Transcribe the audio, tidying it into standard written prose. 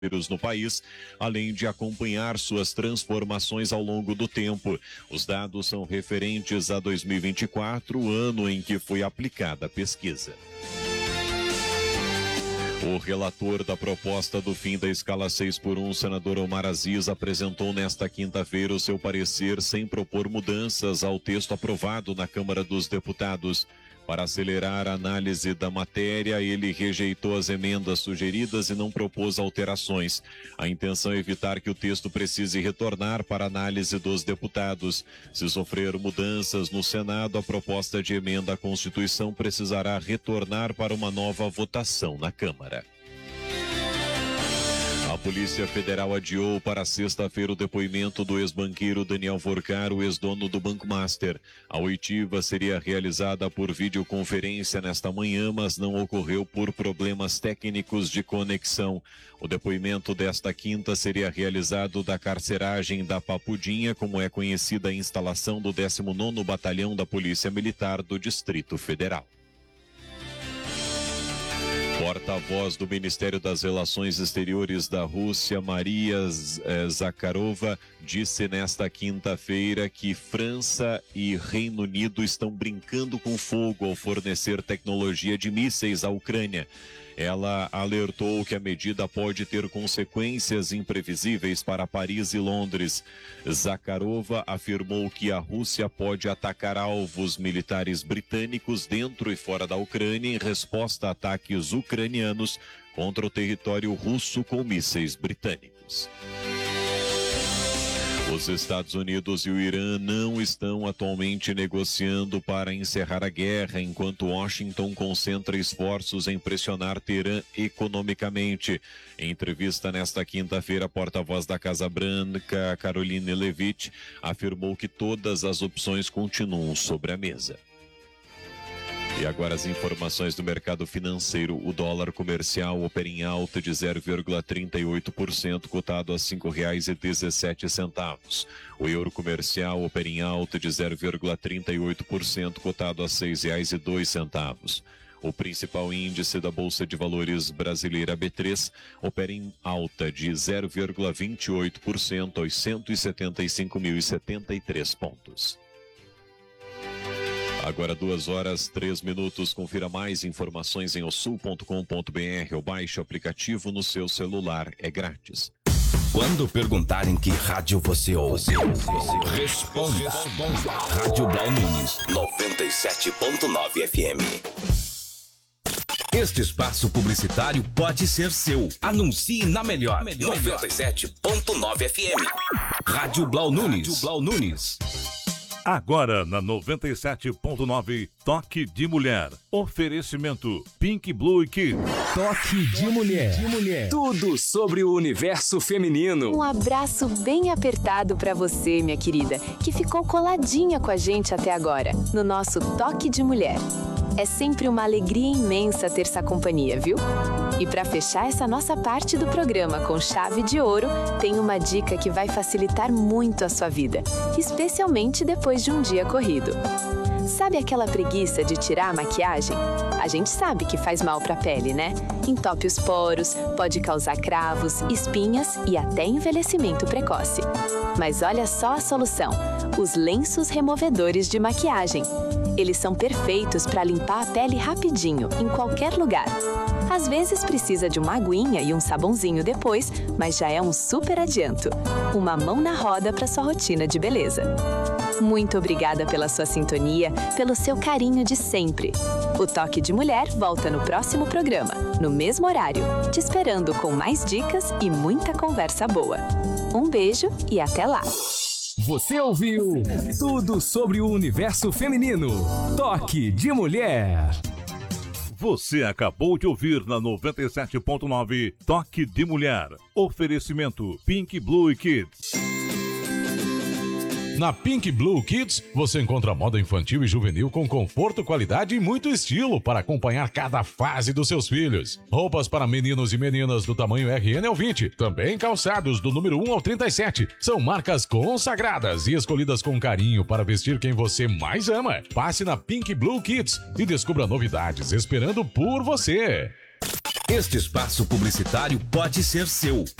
no país, além de acompanhar suas transformações ao longo do tempo. Os dados são referentes a 2024, o ano em que foi aplicada a pesquisa. O relator da proposta do fim da escala 6x1, senador Omar Aziz, apresentou nesta quinta-feira o seu parecer sem propor mudanças ao texto aprovado na Câmara dos Deputados. Para acelerar a análise da matéria, ele rejeitou as emendas sugeridas e não propôs alterações. A intenção é evitar que o texto precise retornar para análise dos deputados. Se sofrer mudanças no Senado, a proposta de emenda à Constituição precisará retornar para uma nova votação na Câmara. A Polícia Federal adiou para sexta-feira o depoimento do ex-banqueiro Daniel Vorcar, o ex-dono do Banco Master. A oitiva seria realizada por videoconferência nesta manhã, mas não ocorreu por problemas técnicos de conexão. O depoimento desta quinta seria realizado da carceragem da Papudinha, como é conhecida a instalação do 19º Batalhão da Polícia Militar do Distrito Federal. Porta-voz do Ministério das Relações Exteriores da Rússia, Maria Zakharova, disse nesta quinta-feira que França e Reino Unido estão brincando com fogo ao fornecer tecnologia de mísseis à Ucrânia. Ela alertou que a medida pode ter consequências imprevisíveis para Paris e Londres. Zakharova afirmou que a Rússia pode atacar alvos militares britânicos dentro e fora da Ucrânia em resposta a ataques ucranianos contra o território russo com mísseis britânicos. Os Estados Unidos e o Irã não estão atualmente negociando para encerrar a guerra, enquanto Washington concentra esforços em pressionar Teherã economicamente. Em entrevista nesta quinta-feira, a porta-voz da Casa Branca, Caroline Leavitt, afirmou que todas as opções continuam sobre a mesa. E agora as informações do mercado financeiro. O dólar comercial opera em alta de 0,38%, cotado a R$ 5,17. O euro comercial opera em alta de 0,38%, cotado a R$ 6,02. O principal índice da Bolsa de Valores brasileira B3 opera em alta de 0,28% aos 175.073 pontos. Agora 2h03. Confira mais informações em osul.com.br ou baixe o aplicativo no seu celular. É grátis. Quando perguntarem que rádio você ouve, responda. Rádio Blau Nunes, 97.9 FM. Este espaço publicitário pode ser seu. Anuncie na melhor. 97.9 FM. Rádio Blau Nunes. Rádio Blau Nunes. Agora na 97.9, Toque de Mulher. Oferecimento Pink Blue Kids. Toque de Mulher. Tudo sobre o universo feminino. Um abraço bem apertado pra você, minha querida, que ficou coladinha com a gente até agora, no nosso Toque de Mulher. É sempre uma alegria imensa ter sua companhia, viu? E para fechar essa nossa parte do programa com chave de ouro, tem uma dica que vai facilitar muito a sua vida, especialmente depois de um dia corrido. Sabe aquela preguiça de tirar a maquiagem? A gente sabe que faz mal para a pele, né? Entope os poros, pode causar cravos, espinhas e até envelhecimento precoce. Mas olha só a solução: os lenços removedores de maquiagem. Eles são perfeitos para limpar a pele rapidinho, em qualquer lugar. Às vezes precisa de uma aguinha e um sabãozinho depois, mas já é um super adianto. Uma mão na roda para sua rotina de beleza. Muito obrigada pela sua sintonia, pelo seu carinho de sempre. O Toque de Mulher volta no próximo programa, no mesmo horário, te esperando com mais dicas e muita conversa boa. Um beijo e até lá! Você ouviu tudo sobre o universo feminino. Toque de Mulher. Você acabou de ouvir na 97.9 Toque de Mulher. Oferecimento Pink Blue Kids. Na Pink Blue Kids, você encontra moda infantil e juvenil com conforto, qualidade e muito estilo para acompanhar cada fase dos seus filhos. Roupas para meninos e meninas do tamanho RN ao 20, também calçados do número 1 ao 37. São marcas consagradas e escolhidas com carinho para vestir quem você mais ama. Passe na Pink Blue Kids e descubra novidades esperando por você. Este espaço publicitário pode ser seu.